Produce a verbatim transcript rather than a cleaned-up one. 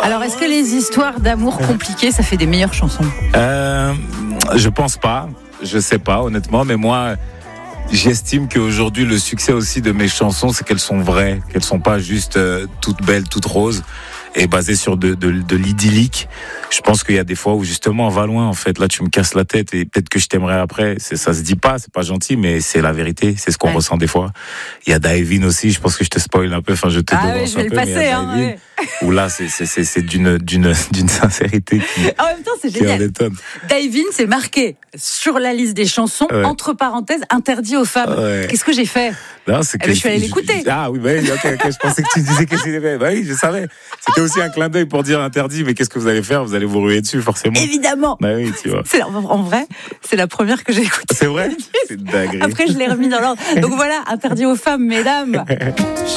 Alors, est-ce que les histoires d'amour compliquées, ça fait des meilleures chansons ? euh, Je pense pas. Je sais pas, honnêtement. Mais moi, j'estime qu'aujourd'hui, le succès aussi de mes chansons, c'est qu'elles sont vraies, qu'elles sont pas juste euh, toutes belles, toutes roses, et basées sur de, de, de l'idyllique. Je pense qu'il y a des fois où justement on va loin, en fait. Là, tu me casses la tête et peut-être que je t'aimerais après. C'est, ça se dit pas, c'est pas gentil, mais c'est la vérité. C'est ce qu'on ouais. ressent des fois. Il y a Daivin aussi. Je pense que je te spoil un peu. Enfin, je te ah devance oui, je vais un le peu. passer, mais hein, ouais. Où là, c'est, c'est, c'est, c'est d'une, d'une, d'une sincérité qui. En même temps, c'est génial. Daivin, c'est marqué sur la liste des chansons, ouais. entre parenthèses, interdit aux femmes. Ouais. Qu'est-ce que j'ai fait? Non, c'est que eh ben, je suis allée l'écouter. Je, ah oui, bah, okay, okay, je pensais que tu disais que c'était. Bah oui, je savais. C'était aussi un clin d'œil pour dire interdit, mais qu'est-ce que vous allez faire? Vous allez vous ruer dessus, forcément. Évidemment. Bah oui, tu vois. C'est, en vrai, c'est la première que j'ai écoutée. C'est vrai? C'est dingue. Après, je l'ai remis dans l'ordre. Donc voilà, interdit aux femmes, mesdames.